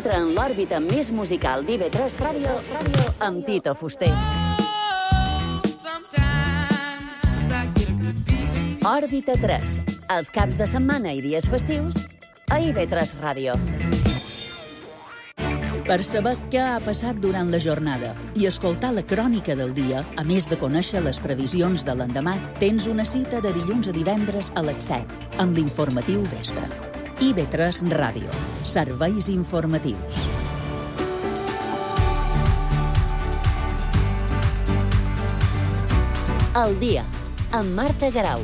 Entra en l'òrbita més musical d'IV3 Ràdio amb Tito Fuster. Òrbita 3, els caps de setmana i dies festius a IV3 Ràdio. Per saber què ha passat durant la jornada i escoltar la crònica del dia, a més de conèixer les previsions de l'endemà, tens una cita de dilluns a divendres a les 7 amb l'informatiu vespre. IV3 Ràdio. Serveis informatius. El dia, amb Marta Garau.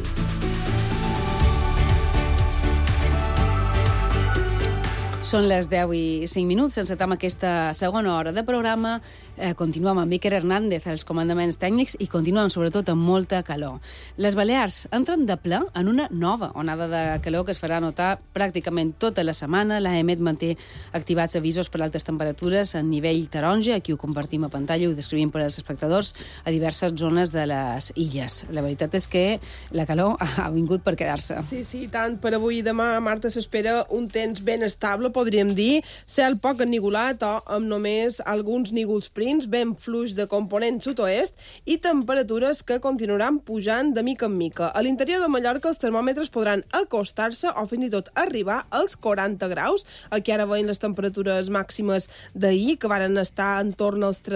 Són les 10 i 5 minuts, encetem aquesta segona hora de programa. Continuem amb Iker Hernández als comandaments tècnics i continuem sobretot amb molta calor. Les Balears entren de ple en una nova onada de calor que es farà notar pràcticament tota la setmana. L'AEMET manté activats avisos per altes temperatures a nivell taronja. Aquí ho compartim a pantalla i ho descrivim per als espectadors a diverses zones de les illes. La veritat és que la calor ha vingut per quedar-se. Sí, tant. Per avui i demà, Marta, s'espera un temps ben estable, podríem dir, cel poc ennigolat o amb només alguns nígols prims, ben fluix de component sud-oest i temperatures que continuaran pujant de mica en mica. A l'interior de Mallorca els termòmetres podran acostar-se o fins i tot arribar als 40 graus. Aquí ara veiem les temperatures màximes d'ahir, que varen estar en torn als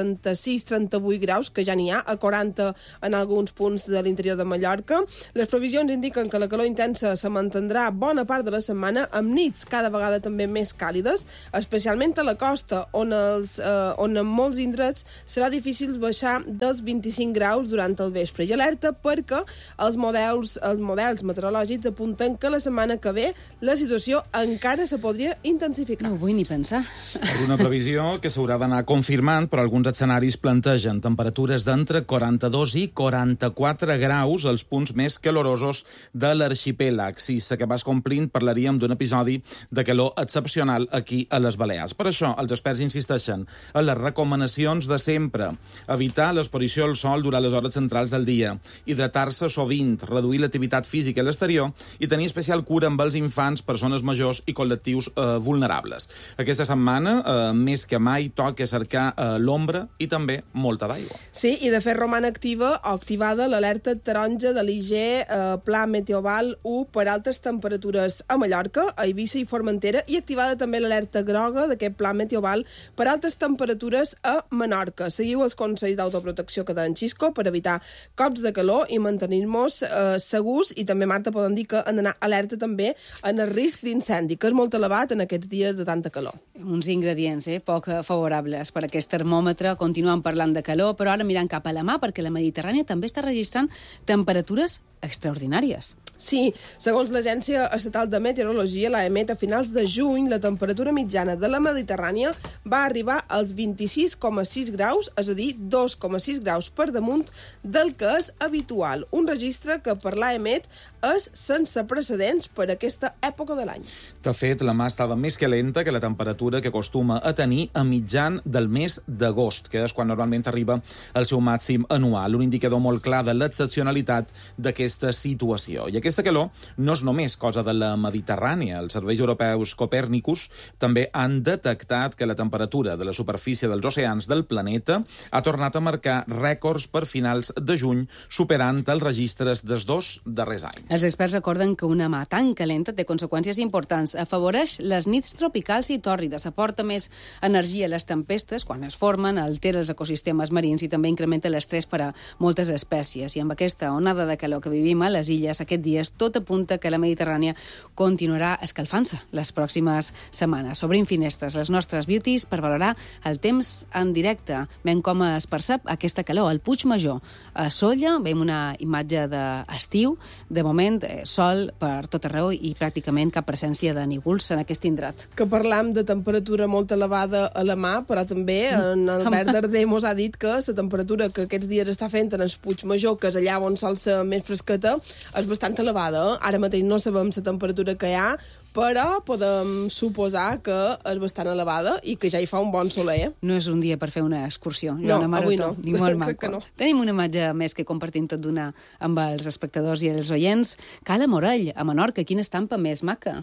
36-38 graus, que ja n'hi ha, a 40 en alguns punts de l'interior de Mallorca. Les previsions indiquen que la calor intensa se mantindrà bona part de la setmana, amb nits cada vegada també més càlides, especialment a la costa, on en molts indrets serà difícil baixar dels 25 graus durant el vespre. I alerta perquè els models meteorològics apunten que la setmana que ve la situació encara se podria intensificar. No ho vull ni pensar. Una previsió que s'haurà d'anar confirmant, però alguns escenaris plantegen temperatures d'entre 42 i 44 graus als punts més calorosos de l'arxipèlag. Si s'acabés complint, parlaríem d'un episodi de calor excepcional aquí a les Balears. Per això, els experts insisteixen en les recomanacions de sempre. Evitar l'exposició al sol durant les hores centrals del dia, hidratar-se sovint, reduir l'activitat física a l'exterior i tenir especial cura amb els infants, persones majors i col·lectius vulnerables. Aquesta setmana, més que mai, toca cercar l'ombra i també molta d'aigua. Sí, i de fet roman activada l'alerta taronja de l'IG Pla Meteoval 1 per altes temperatures a Mallorca, a Eivissa i Formentera, i activada també l'alerta groga d'aquest Pla Meteoval per altes temperatures a Menorca. Seguiu els consells d'autoprotecció que deien Xisco per evitar cops de calor i mantenir-nos segurs, i també, Marta, poden dir que han d'anar alerta també en el risc d'incendi, que és molt elevat en aquests dies de tanta calor. Uns ingredients poc favorables per a aquest termòmetre. Continuem parlant de calor, però ara mirant cap a la mà, perquè la Mediterrània també està registrant temperatures extraordinàries. Sí, segons l'Agència Estatal de Meteorologia, l'AEMET, a finals de juny, la temperatura mitjana de la Mediterrània va arribar als 26,6 graus, és a dir, 2,6 graus per damunt del que és habitual. Un registre que per l'AEMET és sense precedents per aquesta època de l'any. De fet, la mà estava més calenta que la temperatura que acostuma a tenir a mitjan del mes d'agost, que és quan normalment arriba al seu màxim anual, un indicador molt clar de l'excepcionalitat d'aquesta situació. I aquesta calor no és només cosa de la Mediterrània. Els serveis europeus Copernicus també han detectat que la temperatura de la superfície dels oceans del planeta ha tornat a marcar rècords per finals de juny, superant els registres dels 2 darrers anys. Els experts recorden que una mà tan calenta té conseqüències importants. Afavoreix les nits tropicals i tòrrides, aporta més energia a les tempestes quan es formen, altera els ecosistemes marins i també incrementa l'estrès per a moltes espècies. I amb aquesta onada de calor que vivim a les illes aquests dies, tot apunta que la Mediterrània continuarà escalfant-se les pròximes setmanes. Obrim finestres, les nostres beauties, per valorar el temps en directe. Veiem com es percep aquesta calor. Al Puigmajor, a Sóller, veiem una imatge d'estiu. De moment, sol per tot arreu i pràcticament cap presència de nígols en aquest indret. Que parlam de temperatura molt elevada a la mà, però també en Albert Darder mos ha dit que la temperatura que aquests dies està fent en el Puigmajor, que és allà on sol ser més fresqueta, és bastant elevada. Ara mateix no sabem la temperatura que hi ha, però podem suposar que és bastant elevada i que ja hi fa un bon soler. No és un dia per fer una excursió, no, una marató, avui no. Ni molt maco. Crec que no. Tenim una imatge més que compartim tot d'una amb els espectadors i els oients. Cala Morell, a Menorca, quina estampa més maca.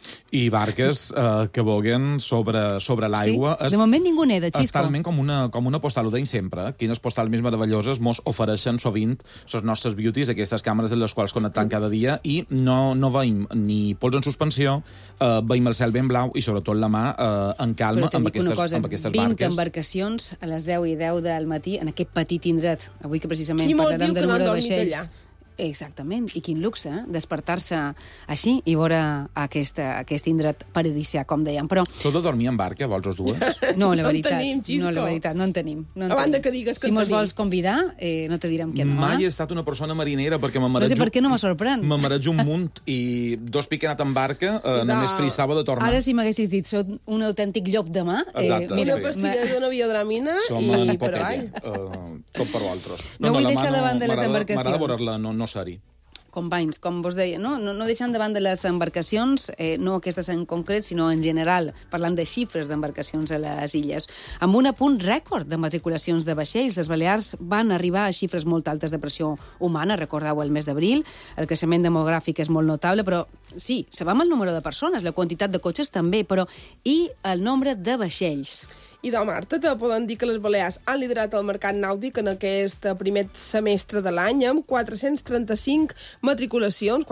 I barques que voguen sobre l'aigua. Sí? De moment ningú neda, Xisco. És talment com una postal, ho deim sempre. Quines postals més meravelloses mos ofereixen sovint les nostres beauties, aquestes càmeres en les quals connectem cada dia, i no veiem ni pols en suspensió, veiem el cel ben blau i sobretot la mà en calma amb aquestes barques. 20 embarcacions a les 10:10 del matí en aquest petit indret. Avui que precisament Qui mos parlarem diu del que no han número de dormit vaixells. allà? Exactament, i quin luxe, despertar-se així i veure aquest indret paradisià, com dèiem. Però Sou de dormir en barca, vols els dues? no, la No en veritat, tenim, Xisco. no, la veritat, no en tenim. A banda que digues que si en mos tenim. vols convidar, no te direm que no. Mai he estat una persona marinera perquè me No marejo... sé per què no me sorprèn. Me marejo un munt i dos pics he anat en barca, només frissava de tornar. Ara, si m'haguessis dit, soc un autèntic llop de mar... Exacte, Una sí. pastilla d'una biodramina Som i en per Popeye, avall. tot per vosaltres. No vull deixar davant de les embarcacions. M'agrada veure-la, no ser-hi. Companys, com vos deia, no deixant davant de les embarcacions, no aquestes en concret, sinó en general, parlant de xifres d'embarcacions a les illes. Amb un apunt rècord de matriculacions de vaixells, les Balears van arribar a xifres molt altes de pressió humana, recordeu el mes d'abril, el creixement demogràfic és molt notable, però sí, sabem el número de persones, la quantitat de cotxes també, però i el nombre de vaixells? I de Marta, te poden dir que les Balears han liderat el mercat nàutic en aquest primer semestre de l'any amb 435 matriculacions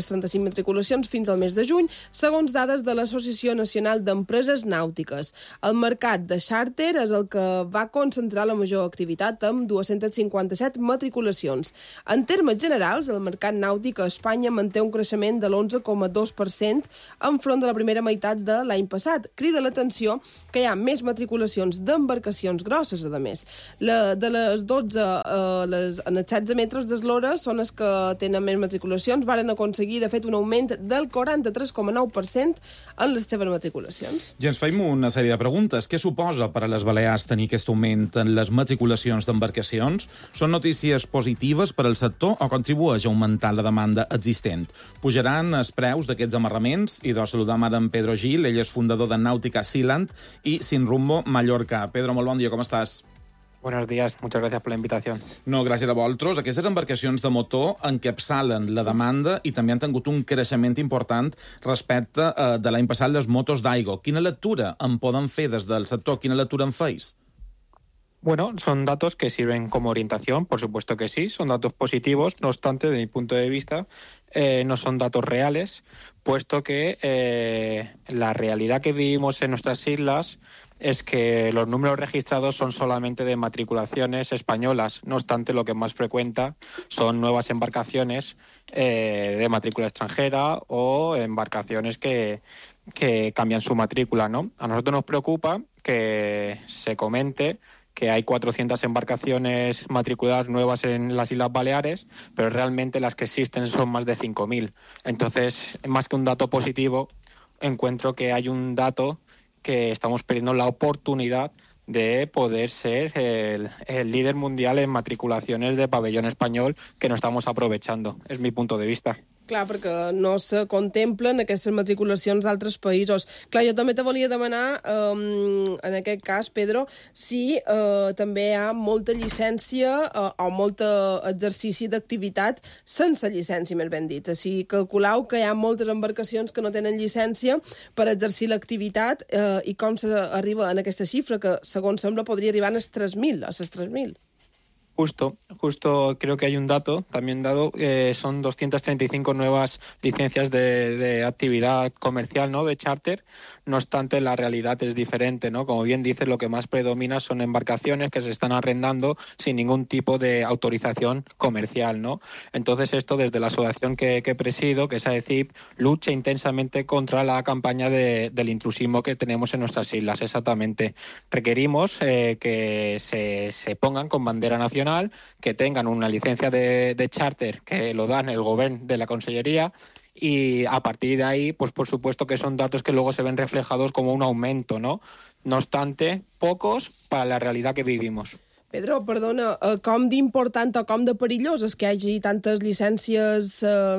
fins al mes de juny, segons dades de l'Associació Nacional d'Empreses Nàutiques. El mercat de xàrter és el que va concentrar la major activitat amb 257 matriculacions. En termes generals, el mercat nàutic a Espanya manté un creixement de l'11,2% enfront de la primera meitat de l'any passat. Crida l'atenció que hi ha més matriculacions d'embarcacions grosses, a més. De les 12, en els 16 metres d'eslora són els que tenen més matriculacions, varen aconseguir, de fet, un augment del 43,9% en les seves matriculacions. I ens feim una sèrie de preguntes. Què suposa per a les Balears tenir aquest augment en les matriculacions d'embarcacions? Són notícies positives per al sector o contribueix a augmentar la demanda existent? Pujaran els preus d'aquests amarraments? I de saludar ara en Pedro Gil, ell és fundador de Nàutica Sealand i Sin Rumbo Mallorca. Pedro, molt bon dia, com estàs? Buenos días, muchas gracias por la invitación. No, gràcies a vosaltres. Aquestes embarcacions de motor encapçalen la demanda i també han tingut un creixement important respecte de l'any passat les motos d'aigua. Quina lectura en poden fer des del sector? Quina lectura en feis? Bueno, son datos que sirven como orientación, por supuesto que sí, son datos positivos, no obstante, de mi punto de vista, no son datos reales, puesto que la realidad que vivimos en nuestras islas es que los números registrados son solamente de matriculaciones españolas. No obstante, lo que más frecuenta son nuevas embarcaciones de matrícula extranjera o embarcaciones que cambian su matrícula, ¿no? A nosotros nos preocupa que se comente que hay 400 embarcaciones matriculadas nuevas en las Islas Baleares, pero realmente las que existen son más de 5.000. Entonces, más que un dato positivo, encuentro que hay un dato que estamos perdiendo la oportunidad de poder ser el líder mundial en matriculaciones de pabellón español que no estamos aprovechando. Es mi punto de vista. Clar, perquè no se contemplen aquestes matriculacions d'altres països. Clar, jo també te volia demanar, en aquest cas, Pedro, si també hi ha molta llicència o molt exercici d'activitat sense llicència, més ben dit. Si calculeu que hi ha moltes embarcacions que no tenen llicència per exercir l'activitat i com s'arriba a aquesta xifra, que, segons sembla, podria arribar a les 3.000, a les 3.000. Justo creo que hay un dato también dado, son 235 nuevas licencias de actividad comercial, ¿no?, de charter. No obstante, la realidad es diferente, ¿no? Como bien dice, lo que más predomina son embarcaciones que se están arrendando sin ningún tipo de autorización comercial, ¿no? Entonces, esto desde la asociación que presido, que es AECIP, lucha intensamente contra la campaña del intrusismo que tenemos en nuestras islas, exactamente. Requerimos que se pongan con bandera nacional, que tengan una licencia de charter que lo dan el gobierno de la Consellería, y a partir de ahí, pues por supuesto que son datos que luego se ven reflejados como un aumento, ¿no? No obstante, pocos para la realidad que vivimos. Pedro, perdona, com d'important o com de perillós és que hi hagi tantes llicències,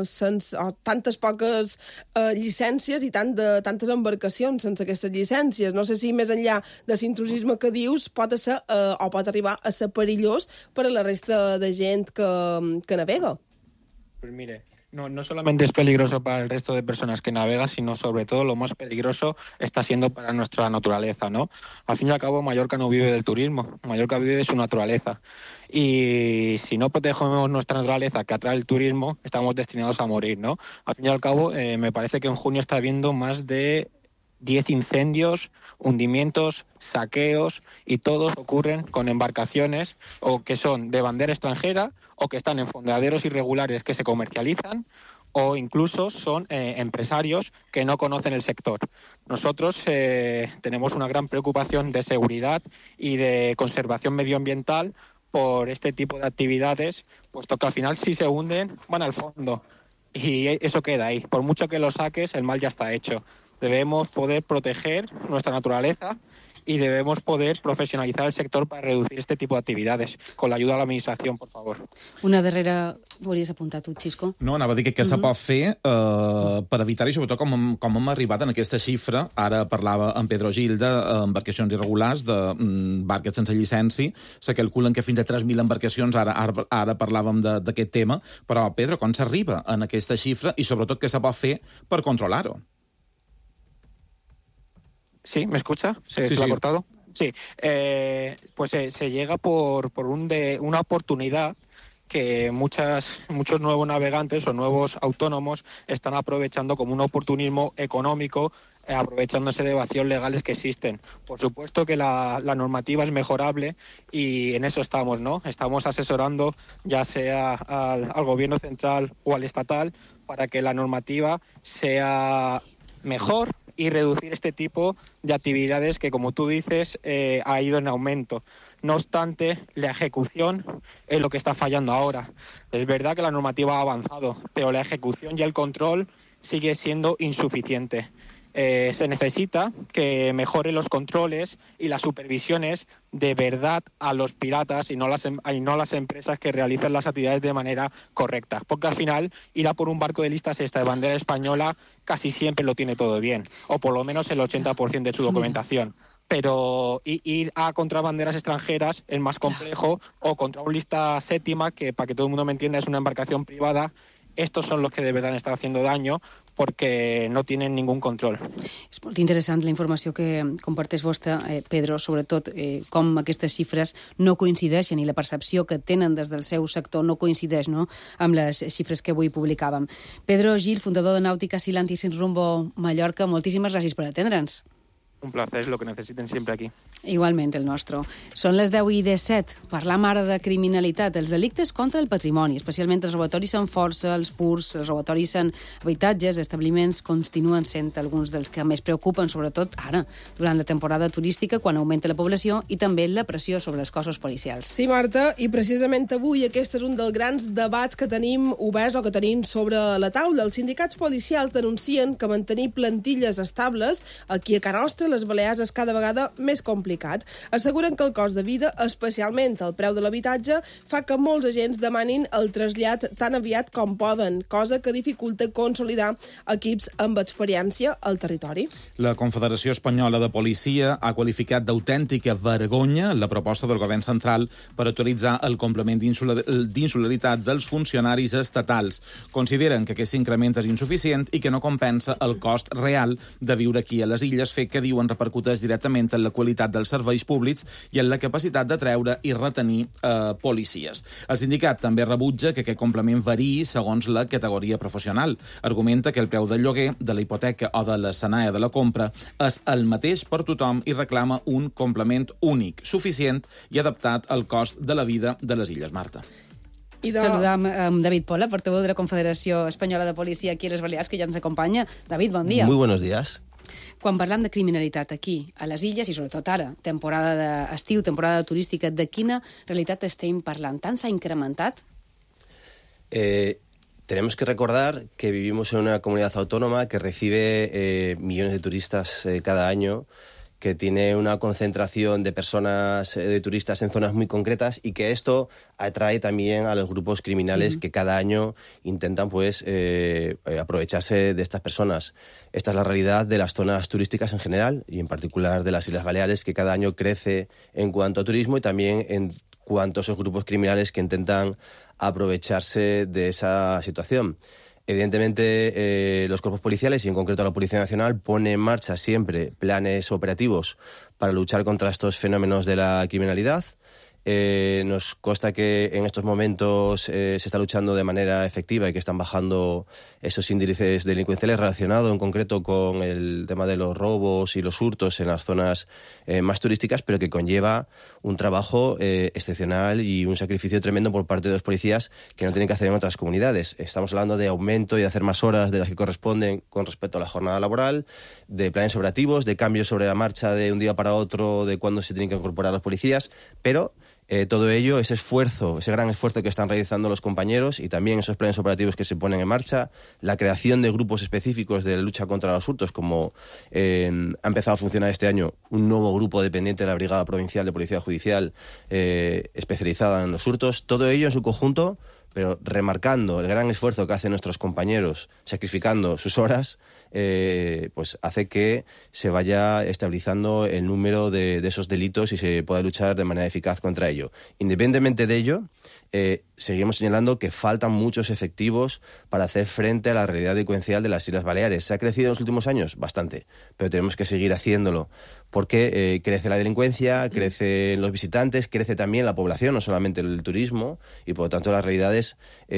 o tantes poques llicències i tantes embarcacions sense aquestes llicències? No sé si més enllà de l'intrusisme que dius pot ser o pot arribar a ser perillós per a la resta de gent que navega. Pues mire, No solamente es peligroso para el resto de personas que navegan, sino sobre todo lo más peligroso está siendo para nuestra naturaleza, ¿no? Al fin y al cabo, Mallorca no vive del turismo, Mallorca vive de su naturaleza. Y si no protegemos nuestra naturaleza que atrae el turismo, estamos destinados a morir, ¿no? Al fin y al cabo, me parece que en junio está habiendo más de 10 incendios, hundimientos, saqueos, y todos ocurren con embarcaciones o que son de bandera extranjera o que están en fondeaderos irregulares que se comercializan, o incluso son empresarios que no conocen el sector. Nosotros tenemos una gran preocupación de seguridad y de conservación medioambiental por este tipo de actividades, puesto que al final si se hunden van al fondo y eso queda ahí. Por mucho que lo saques, el mal ya está hecho. Debemos poder proteger nuestra naturaleza y debemos poder professionalitzar el sector per reducir este tipus d'activitats, con l'ajuda de l'administració, per favor. Una darrera... Volies apuntar tu, Xisco? No, anava a dir que què se pot fer per evitar-ho, i sobretot com hem arribat en aquesta xifra. Ara parlava en Pedro Gil d'embarcacions irregulars, de barques sense llicència. Se calculen que fins a 3.000 embarcacions, ara parlàvem d'aquest tema, però, Pedro, com s'arriba en aquesta xifra i sobretot què se pot fer per controlar-ho? ¿Sí? ¿Me escucha? ¿Se ha cortado? Sí. Pues se llega por una oportunidad que muchos nuevos navegantes o nuevos autónomos están aprovechando como un oportunismo económico, aprovechándose de vacíos legales que existen. Por supuesto que la normativa es mejorable y en eso estamos, ¿no? Estamos asesorando ya sea al gobierno central o al estatal para que la normativa sea mejor y reducir este tipo de actividades que, como tú dices, ha ido en aumento. No obstante, la ejecución es lo que está fallando ahora. Es verdad que la normativa ha avanzado, pero la ejecución y el control sigue siendo insuficiente. Se necesita que mejoren los controles y las supervisiones de verdad a los piratas y no las empresas que realizan las actividades de manera correcta. Porque al final, ir a por un barco de lista sexta de bandera española casi siempre lo tiene todo bien, o por lo menos el 80% de su documentación. Pero ir a contra banderas extranjeras es más complejo, o contra un lista séptima, que para que todo el mundo me entienda es una embarcación privada. Estos son los que de verdad están haciendo daño perquè no tenen ningú control. És molt interessant la informació que comparteix vostè, Pedro, sobretot com aquestes xifres no coincideixen i la percepció que tenen des del seu sector no coincideix, no?, amb les xifres que avui publicàvem. Pedro Gil, fundador de Nàutica Silanti Sin Rumbo Mallorca, moltíssimes gràcies per atendre'ns. Un placer, lo que necesiten siempre aquí. Igualment, el nostre. Són les 10:17. Parlam ara de criminalitat. Els delictes contra el patrimoni, especialment els robatoris en força, els furts, els robatoris en habitatges, establiments, continuen sent alguns dels que més preocupen, sobretot ara, durant la temporada turística, quan augmenta la població, i també la pressió sobre els cossos policials. Sí, Marta, i precisament avui aquest és un dels grans debats que tenim oberts o que tenim sobre la taula. Els sindicats policials denuncien que mantenir plantilles estables aquí a casa nostra, les Balears, és cada vegada més complicat. Asseguren que el cost de vida, especialment el preu de l'habitatge, fa que molts agents demanin el trasllat tan aviat com poden, cosa que dificulta consolidar equips amb experiència al territori. La Confederació Espanyola de Policia ha qualificat d'autèntica vergonya la proposta del govern central per autoritzar el complement d'insularitat dels funcionaris estatals. Consideren que aquest increment és insuficient i que no compensa el cost real de viure aquí a les illes, fet que diuen repercuteix directament en la qualitat dels serveis públics i en la capacitat de treure i retenir policies. El sindicat també rebutja que aquest complement variï segons la categoria professional. Argumenta que el preu del lloguer, de la hipoteca o de l'escenari de la compra és el mateix per tothom i reclama un complement únic, suficient i adaptat al cost de la vida de les illes. Marta. Saludam amb David Pola, portaveu de la Confederació Espanyola de Policia aquí a les Balears, que ja ens acompanya. David, bon dia. Muy buenos días. Quan parlam de criminalitat aquí, a les illes, i sobretot ara, temporada d'estiu, temporada turística, de quina realitat estem parlant? Tant s'ha incrementat? Tenemos que recordar que vivimos en una comunidad autónoma que recibe millones de turistas cada año, que tiene una concentración de personas, de turistas en zonas muy concretas, y que esto atrae también a los grupos criminales que cada año intentan aprovecharse de estas personas. Esta es la realidad de las zonas turísticas en general y en particular de las Islas Baleares, que cada año crece en cuanto a turismo y también en cuanto a esos grupos criminales que intentan aprovecharse de esa situación. Evidentemente, los cuerpos policiales, y en concreto la Policía Nacional, pone en marcha siempre planes operativos para luchar contra estos fenómenos de la criminalidad. Nos consta que en estos momentos se está luchando de manera efectiva y que están bajando esos índices delincuenciales relacionados en concreto con el tema de los robos y los hurtos en las zonas más turísticas, pero que conlleva un trabajo excepcional y un sacrificio tremendo por parte de los policías que no tienen que hacer en otras comunidades. Estamos hablando de aumento y de hacer más horas de las que corresponden con respecto a la jornada laboral, de planes operativos, de cambios sobre la marcha de un día para otro de cuándo se tienen que incorporar los policías, pero todo ello, ese esfuerzo, ese gran esfuerzo que están realizando los compañeros y también esos planes operativos que se ponen en marcha, la creación de grupos específicos de lucha contra los hurtos, como ha empezado a funcionar este año un nuevo grupo dependiente de la Brigada Provincial de Policía Judicial especializada en los hurtos, todo ello en su conjunto, pero remarcando el gran esfuerzo que hacen nuestros compañeros, sacrificando sus horas, pues hace que se vaya estabilizando el número de esos delitos y se pueda luchar de manera eficaz contra ello. Independientemente de ello, seguimos señalando que faltan muchos efectivos para hacer frente a la realidad delincuencial de las Islas Baleares. ¿Se ha crecido en los últimos años? Bastante, pero tenemos que seguir haciéndolo, porque crece la delincuencia, crecen los visitantes, crece también la población, no solamente el turismo, y por lo tanto las realidades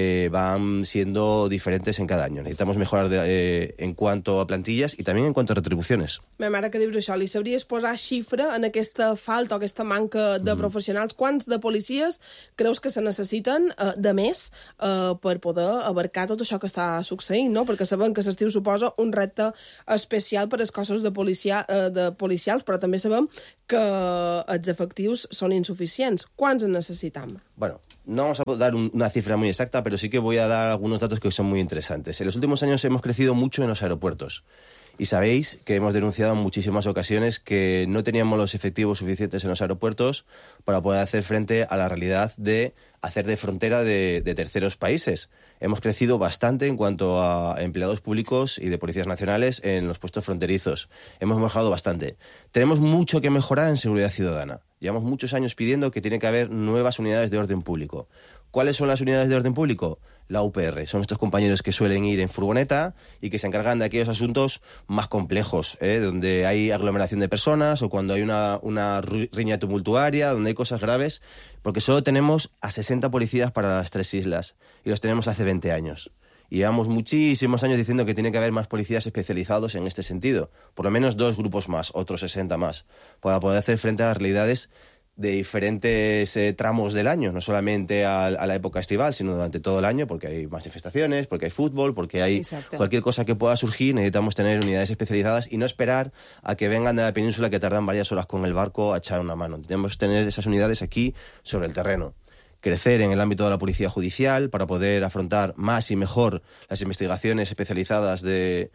van siendo diferentes en cada año. Necesitamos mejorar en cuanto a plantillas i també en quant a retribucions. Ma mare que dius això, li sabries posar xifra en aquesta falta o aquesta manca de professionals? Quants de policies creus que se necessiten de més per poder abarcar tot això que està succeint, no? Perquè sabem que l'estiu suposa un repte especial per als cossos de policials, però també sabem que els efectius són insuficients. Quants en necessitam? Bueno, no vamos a dar una cifra muy exacta, pero sí que voy a dar algunos datos que son muy interesantes. En los últimos años hemos crecido mucho en los aeropuertos. Y sabéis que hemos denunciado en muchísimas ocasiones que no teníamos los efectivos suficientes en los aeropuertos para poder hacer frente a la realidad de hacer de frontera de terceros países. Hemos crecido bastante en cuanto a empleados públicos y de policías nacionales en los puestos fronterizos. Hemos mejorado bastante. Tenemos mucho que mejorar en seguridad ciudadana. Llevamos muchos años pidiendo que tiene que haber nuevas unidades de orden público. ¿Cuáles son las unidades de orden público? La UPR. Son estos compañeros que suelen ir en furgoneta y que se encargan de aquellos asuntos más complejos, donde hay aglomeración de personas o cuando hay una riña tumultuaria, donde hay cosas graves, porque solo tenemos a 60 policías para las 3 islas y los tenemos hace 20 años. Y llevamos muchísimos años diciendo que tiene que haber más policías especializados en este sentido. Por lo menos 2 grupos más, otros 60 más, para poder hacer frente a las realidades de diferentes tramos del año, no solamente a la época estival, sino durante todo el año, porque hay manifestaciones, porque hay fútbol, porque hay cualquier cosa que pueda surgir. Necesitamos tener unidades especializadas y no esperar a que vengan de la península que tardan varias horas con el barco a echar una mano. Tenemos que tener esas unidades aquí sobre el terreno. Crecer en el ámbito de la policía judicial para poder afrontar más y mejor las investigaciones especializadas de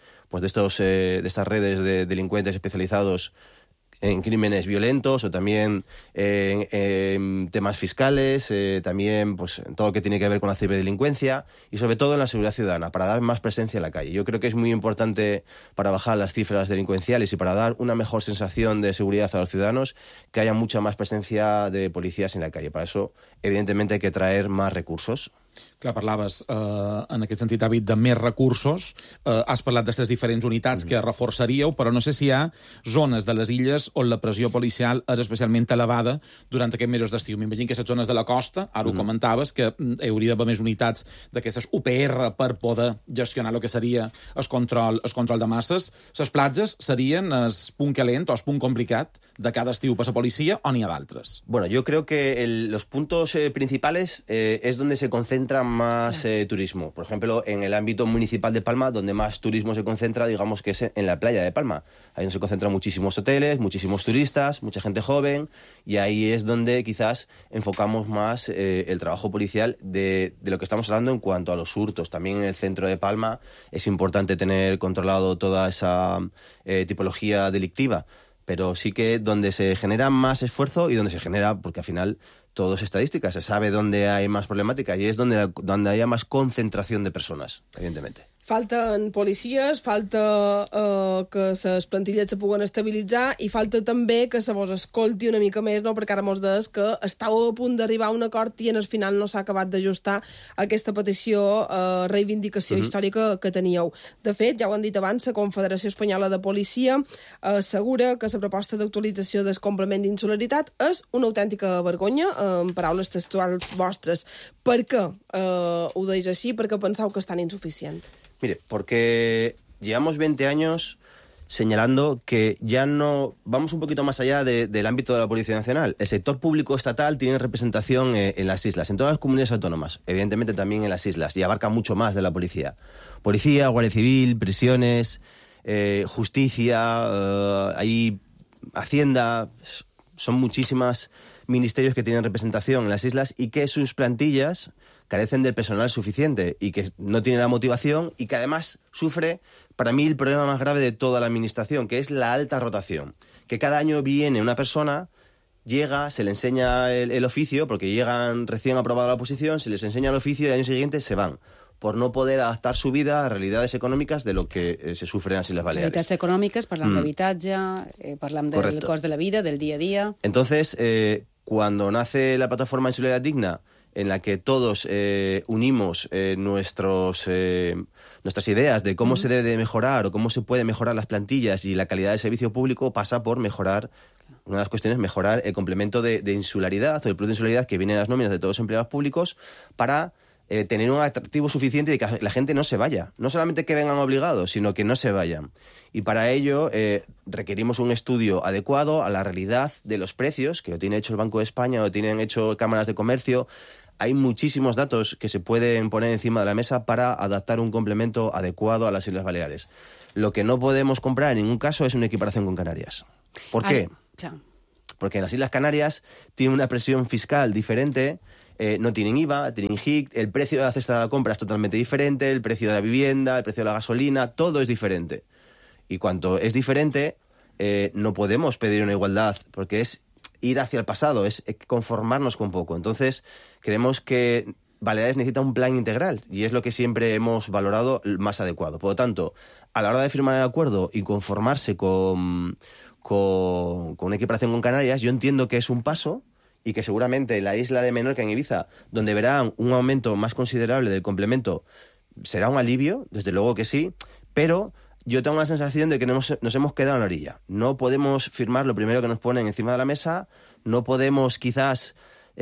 estas redes de delincuentes especializados en crímenes violentos o también en temas fiscales, también pues en todo lo que tiene que ver con la ciberdelincuencia y sobre todo en la seguridad ciudadana, para dar más presencia en la calle. Yo creo que es muy importante para bajar las cifras delincuenciales y para dar una mejor sensación de seguridad a los ciudadanos que haya mucha más presencia de policías en la calle. Para eso, evidentemente, hay que traer más recursos. Clar, parlaves, en aquest sentit, David, de més recursos. Has parlat d'aquestes diferents unitats que reforçaríeu, però no sé si hi ha zones de les illes on la pressió policial és especialment elevada durant aquests mesos d'estiu. M'imagino que les zones de la costa, ara ho comentaves, que hi hauria d'haver més unitats d'aquestes UPR per poder gestionar el que seria el control de masses. Les platges serien el punt calent o el punt complicat de cada estiu per la policia o n'hi ha d'altres? Bueno, yo creo que los puntos principales es donde se concentra más turismo. Por ejemplo, en el ámbito municipal de Palma, donde más turismo se concentra, digamos que es en la playa de Palma. Ahí donde se concentran muchísimos hoteles, muchísimos turistas, mucha gente joven, y ahí es donde quizás enfocamos más el trabajo policial de lo que estamos hablando en cuanto a los hurtos. También en el centro de Palma es importante tener controlado toda esa tipología delictiva, pero sí que donde se genera más esfuerzo y donde se genera, porque al final todo es estadística, se sabe dónde hay más problemática y es donde haya más concentración de personas, evidentemente. Falten policies, falta que les plantilles se puguen estabilitzar i falta també que se vos escolti una mica més, no? Perquè ara mos deies que estàu a punt d'arribar a un acord i en el final no s'ha acabat d'ajustar aquesta petició, reivindicació històrica que teníeu. De fet, ja ho han dit abans, la Confederació Espanyola de Policia assegura que la proposta d'actualització del complement d'insularitat és una autèntica vergonya, en paraules textuals vostres. Per què ho deis així? Per què penseu que és tan insuficient? Mire, porque llevamos 20 años señalando que ya no... Vamos un poquito más allá del ámbito de la Policía Nacional. El sector público estatal tiene representación en las islas, en todas las comunidades autónomas, evidentemente también en las islas, y abarca mucho más de la policía. Policía, Guardia Civil, prisiones, justicia, hay Hacienda... Son muchísimas ministerios que tienen representación en las islas y que sus plantillas carecen del personal suficiente y que no tienen la motivación y que además sufre, para mí, el problema más grave de toda la administración, que es la alta rotación. Que cada año viene una persona, llega, se le enseña el oficio, porque llegan recién aprobada la oposición, se les enseña el oficio y el año siguiente se van, por no poder adaptar su vida a realidades econòmiques de lo que se sufre en las Islas Baleares. Realitats econòmiques, parlant d'habitatge, parlant del cost de la vida, del día a día. Entonces, cuando nace la plataforma Insularidad Digna, en la que todos unimos nuestras ideas de cómo se debe de mejorar o cómo se puede mejorar las plantillas y la calidad del servicio público, pasa por mejorar, una de las cuestiones, mejorar el complemento de insularidad o el plus de insularidad que viene en las nóminas de todos los empleados públicos para tener un atractivo suficiente y que la gente no se vaya. No solamente que vengan obligados, sino que no se vayan. Y para ello requerimos un estudio adecuado a la realidad de los precios, que lo tiene hecho el Banco de España o lo tienen hecho cámaras de comercio. Hay muchísimos datos que se pueden poner encima de la mesa para adaptar un complemento adecuado a las Islas Baleares. Lo que no podemos comprar en ningún caso es una equiparación con Canarias. ¿Por qué? Porque en las Islas Canarias tienen una presión fiscal diferente, no tienen IVA, tienen HIC, el precio de la cesta de la compra es totalmente diferente, el precio de la vivienda, el precio de la gasolina, todo es diferente. Y cuanto es diferente, no podemos pedir una igualdad, porque es ir hacia el pasado, es conformarnos con poco. Entonces, creemos que Baleares necesita un plan integral, y es lo que siempre hemos valorado más adecuado. Por lo tanto, a la hora de firmar el acuerdo y conformarse con una equiparación con Canarias, yo entiendo que es un paso, y que seguramente la isla de Menorca, en Ibiza, donde verán un aumento más considerable del complemento, será un alivio, desde luego que sí, pero yo tengo la sensación de que nos hemos quedado en la orilla. No podemos firmar lo primero que nos ponen encima de la mesa, no podemos quizás,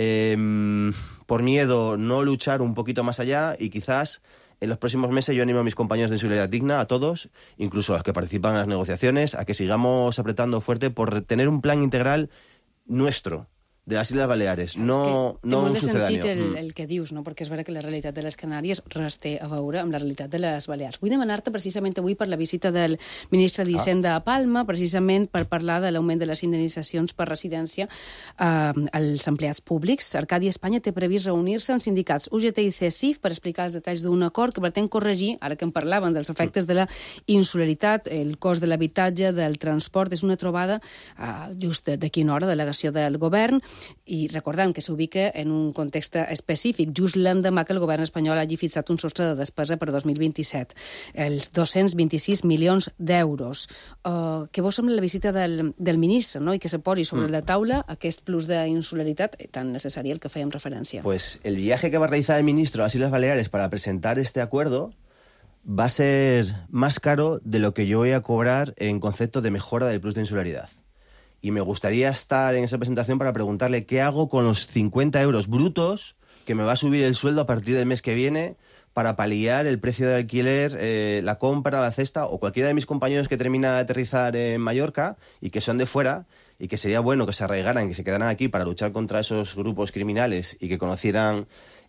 por miedo, no luchar un poquito más allá, y quizás en los próximos meses yo animo a mis compañeros de Insularidad Digna, a todos, incluso a los que participan en las negociaciones, a que sigamos apretando fuerte por tener un plan integral nuestro, de les Illes Baleares, no un sucedáneo. Té molt de sentit el que dius, no? Perquè és vera que la realitat de les Canàries res té a veure amb la realitat de les Balears. Vull demanar-te precisament avui per la visita del ministre d'Hisenda a Palma, precisament per parlar de l'augment de les indemnitzacions per residència als empleats públics. Arcadi Espanya té previst reunir-se amb sindicats UGT i CESIF per explicar els detalls d'un acord que pretén corregir, ara que en parlaven, dels efectes de la insularitat, el cost de l'habitatge, del transport. És una trobada just d'aquí una hora, delegació del govern, i recordem que s'ubica en un context específic, just l'endemà que el govern espanyol hagi fixat un sostre de despesa per 2027, els 226 milions d'euros. Què vos sembla la visita del ministre, no? I que se posi sobre la taula aquest plus d'insularitat tan necessari al que fèiem referència? Pues el viaje que va a realizar el ministro a las Islas Baleares para presentar este acuerdo va a ser más caro de lo que yo voy a cobrar en concepto de mejora del plus de insularidad. Y me gustaría estar en esa presentación para preguntarle qué hago con los 50 euros brutos que me va a subir el sueldo a partir del mes que viene para paliar el precio de alquiler, la compra, la cesta, o cualquiera de mis compañeros que termina de aterrizar en Mallorca y que son de fuera, y que sería bueno que se arraigaran, que se quedaran aquí para luchar contra esos grupos criminales y que conocieran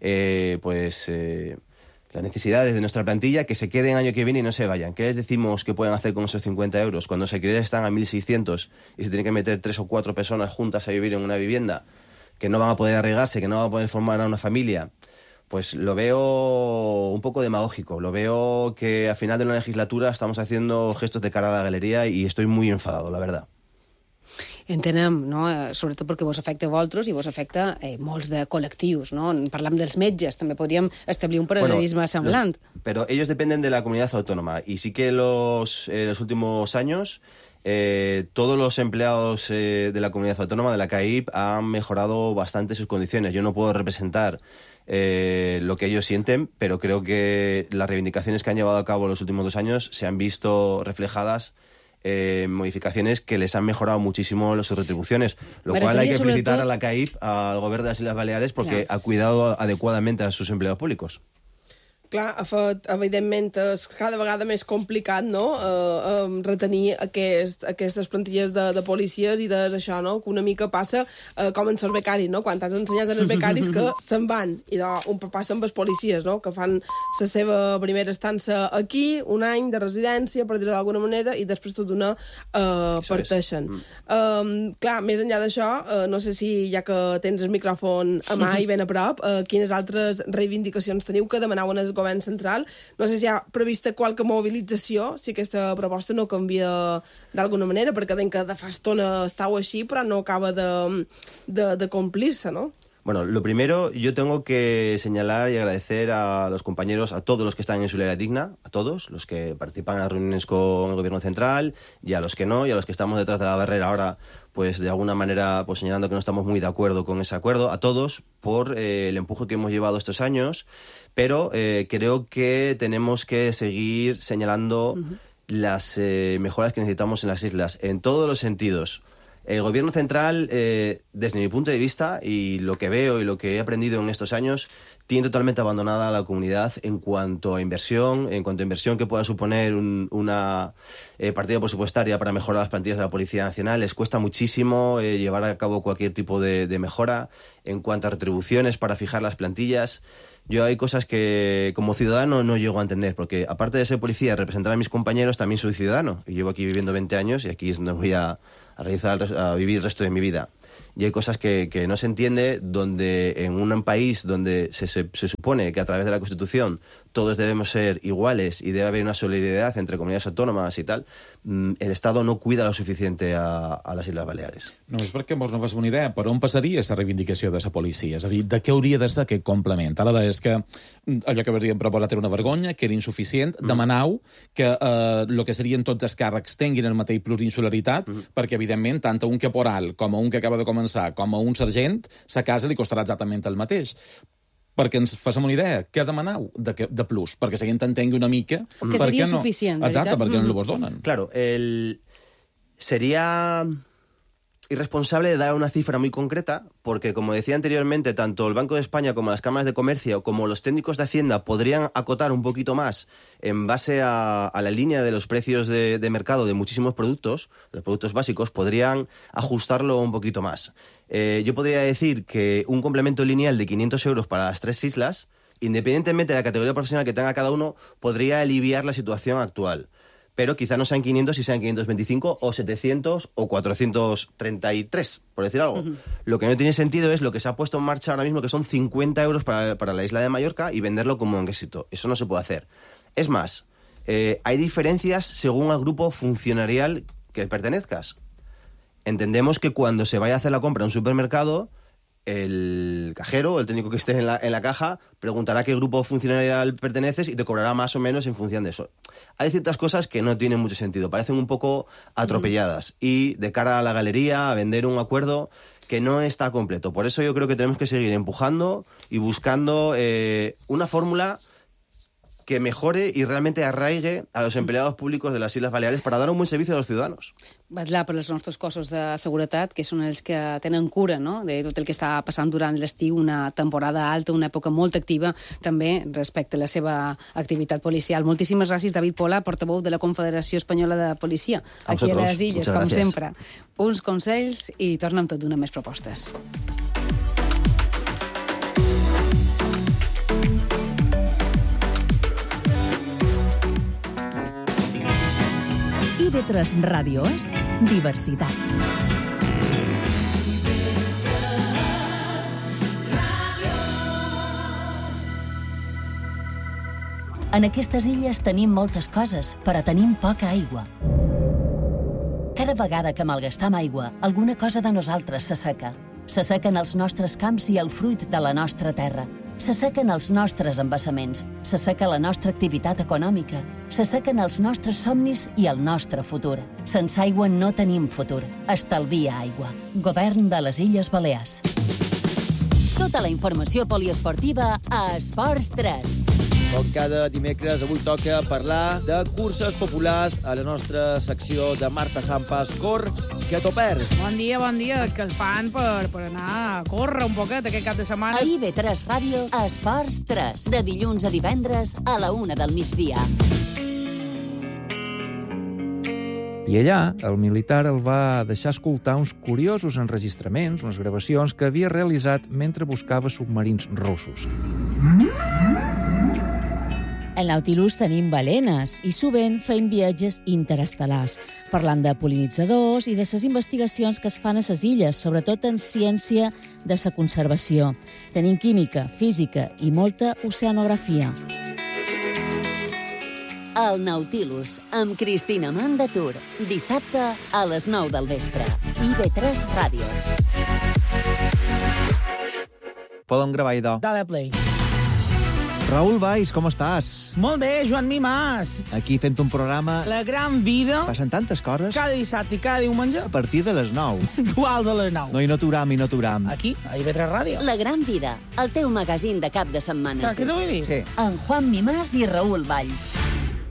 las necesidades de nuestra plantilla, que se queden año que viene y no se vayan. ¿Qué les decimos que pueden hacer con esos 50 euros cuando los alquileres están a 1.600 y se tienen que meter 3 o 4 personas juntas a vivir en una vivienda, que no van a poder arraigarse, que no van a poder formar a una familia? Pues lo veo un poco demagógico. Lo veo que al final de una legislatura estamos haciendo gestos de cara a la galería y estoy muy enfadado, la verdad. Entenem, no? Sobretot perquè vos afecta a vosaltres i vos afecta molts de col·lectius, no? Parlam dels metges, també podríem establir un paral·lelisme semblant. Pero ellos dependen de la comunidad autónoma y sí que los últimos años todos los empleados de la comunidad autónoma, de la CAIP, han mejorado bastante sus condiciones. Yo no puedo representar lo que ellos sienten, pero creo que las reivindicaciones que han llevado a cabo en los últimos 2 años se han visto reflejadas modificaciones que les han mejorado muchísimo sus retribuciones, lo cual hay que felicitar a la CAIP, al gobierno de las Islas Baleares, porque ha cuidado adecuadamente a sus empleados públicos. Clar, evidentment és cada vegada més complicat, no?, retenir aquestes plantilles de policies i d'això, no?, que una mica passa com en els becaris, no?, quan t'has ensenyat als becaris que se'n van, i un passa amb els policies, no?, que fan la seva primera estança aquí, un any de residència, per dir-ho d'alguna manera, i després tot d'una parteixen. Clar, més enllà d'això, no sé si, ja que tens el micròfon a mà i ben a prop, quines altres reivindicacions teniu que demanaven el govern central? No sé si hi ha prevista qualque mobilització, si aquesta proposta no canvia d'alguna manera, perquè deien que de fa estona estàu així, però no acaba de complir-se, no? Bueno, lo primero, yo tengo que señalar y agradecer a los compañeros, a todos los que están en Solidaridad Digna, a todos los que participan en las reuniones con el Gobierno Central, y a los que no, y a los que estamos detrás de la barrera ahora, pues de alguna manera pues señalando que no estamos muy de acuerdo con ese acuerdo, a todos por el empuje que hemos llevado estos años, pero creo que tenemos que seguir señalando las mejoras que necesitamos en las islas, en todos los sentidos. El Gobierno Central, desde mi punto de vista, y lo que veo y lo que he aprendido en estos años, tiene totalmente abandonada a la comunidad en cuanto a inversión que pueda suponer una partida presupuestaria para mejorar las plantillas de la Policía Nacional. Les cuesta muchísimo llevar a cabo cualquier tipo de mejora en cuanto a retribuciones para fijar las plantillas. Yo hay cosas que como ciudadano no llego a entender, porque aparte de ser policía y representar a mis compañeros, también soy ciudadano. Y llevo aquí viviendo 20 años y aquí es donde voy a vivir el resto de mi vida. Y hay cosas que no se entiende, donde en un país donde se supone que a través de la Constitución todos debemos ser iguales y debe haber una solidaridad entre comunidades autónomas y tal, el Estado no cuida lo suficiente a les Isles Baleares. Només perquè mos no fas una idea, per on passaria aquesta reivindicació de la policia? És a dir, de què hauria de ser aquest complement? Ara és que allò que havíem proposat era una vergonya, que era insuficient. Demanau que el que serien tots els càrrecs tinguin el mateix plus d'insularitat, perquè, evidentment, tant a un caporal com a un que acaba de començar com a un sergent, sa casa li costarà exactament el mateix. Perquè ens facem una idea, què demanau de plus? Perquè la gent entengui una mica... Que seria suficient, exacte, perquè no vos donen. Claro, sería irresponsable de dar una cifra muy concreta, porque, como decía anteriormente, tanto el Banco de España como las cámaras de comercio, como los técnicos de Hacienda, podrían acotar un poquito más en base a la línea de los precios de mercado de muchísimos productos, los productos básicos, podrían ajustarlo un poquito más. Yo podría decir que un complemento lineal de 500 euros para las 3 islas, independientemente de la categoría profesional que tenga cada uno, podría aliviar la situación actual. Pero quizá no sean 500 y sean 525 o 700 o 433, por decir algo. Lo que no tiene sentido es lo que se ha puesto en marcha ahora mismo, que son 50 euros para la isla de Mallorca, y venderlo como un éxito. Eso no se puede hacer. Es más, hay diferencias según al grupo funcionarial que pertenezcas. Entendemos que cuando se vaya a hacer la compra en un supermercado, el cajero, el técnico que esté en la caja, preguntará a qué grupo funcionarial perteneces y te cobrará más o menos en función de eso. Hay ciertas cosas que no tienen mucho sentido, parecen un poco atropelladas, y de cara a la galería, a vender un acuerdo que no está completo. Por eso yo creo que tenemos que seguir empujando y buscando una fórmula que mejore y realmente arraigue a los empleados públicos de las Islas Baleares para dar un buen servicio a los ciudadanos. Vetllar per els nostres cossos de seguretat, que són els que tenen cura, no?, de tot el que està passant durant l'estiu, una temporada alta, una època molt activa, també respecte a la seva activitat policial. Moltíssimes gràcies, David Pola, portaveu de la Confederació Espanyola de Policia, aquí a les Illes, com sempre. Uns consells i torna amb tot d'una més propostes. IB3 Ràdio és diversitat. En aquestes illes tenim moltes coses, però tenim poca aigua. Cada Cada vegada que malgastam aigua, alguna cosa de nosaltres s'asseca. S'assequen els nostres camps i el fruit de la nostra terra. S'assequen els nostres embassaments, s'asseca la nostra activitat econòmica, s'assequen els nostres somnis i el nostre futur. Sense aigua no tenim futur. Estalvia aigua. Govern de les Illes Balears. Tota la informació poliesportiva a Esports 3. Com cada dimecres, avui toca parlar de curses populars a la nostra secció de Marta Sampas. Cor, que t'ho perds. Bon dia. És que el fan per anar a córrer un poquet aquest cap de setmana. A IB3 Ràdio, Esports 3. De dilluns a divendres a la 1 del migdia. I allà, el militar el va deixar escoltar uns curiosos enregistraments, unes gravacions que havia realitzat mentre buscava submarins russos. Al Nautilus tenim balenes i sovint fem viatges interestel·lars, parlant de pol·linitzadors i de les investigacions que es fan a les illes, sobretot en ciència de la conservació. Tenim química, física i molta oceanografia. El Nautilus, amb Cristina Mandatur. Dissabte a les 9 del vespre. IB3 Ràdio. Podem gravar, idò. Dale play. Raül Valls, com estàs? Molt bé, Joan Mimàs. Aquí fent un programa... La gran vida. Passen tantes coses. Cada dissabte i cada diumenge. A partir de les 9. Duals a les 9. No, i no t'uram. Aquí, a IB3 Ràdio. La gran vida, el teu magazín de cap de setmana. Saps què t'ho vull dir? Sí. En Juan Mimàs i Raül Valls.